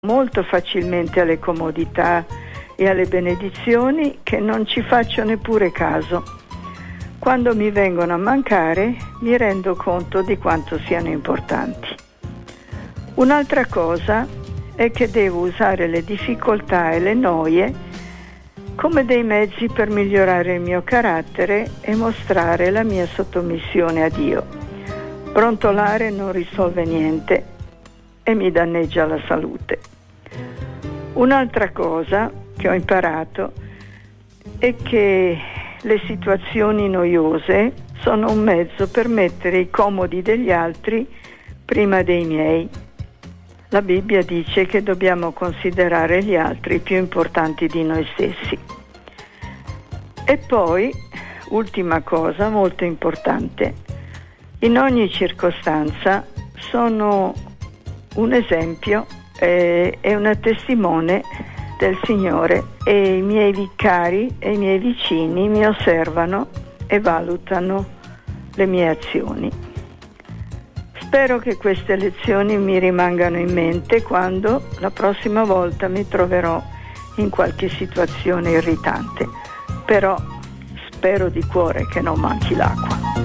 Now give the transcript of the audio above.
molto facilmente alle comodità e alle benedizioni che non ci faccio neppure caso. Quando mi vengono a mancare mi rendo conto di quanto siano importanti. Un'altra cosa è che devo usare le difficoltà e le noie come dei mezzi per migliorare il mio carattere e mostrare la mia sottomissione a Dio. Brontolare non risolve niente e mi danneggia la salute. Un'altra cosa che ho imparato è che le situazioni noiose sono un mezzo per mettere i comodi degli altri prima dei miei. La Bibbia dice che dobbiamo considerare gli altri più importanti di noi stessi. E poi, ultima cosa molto importante, in ogni circostanza sono un esempio e una testimone del Signore, e i miei vicari e i miei vicini mi osservano e valutano le mie azioni. Spero che queste lezioni mi rimangano in mente quando la prossima volta mi troverò in qualche situazione irritante, però spero di cuore che non manchi l'acqua.